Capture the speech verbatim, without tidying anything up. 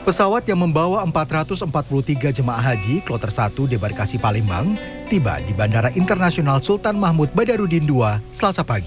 Pesawat yang membawa empat ratus empat puluh tiga jemaah haji Kloter satu Debarkasi Palembang tiba di Bandara Internasional Sultan Mahmud Badarudin dua Selasa pagi.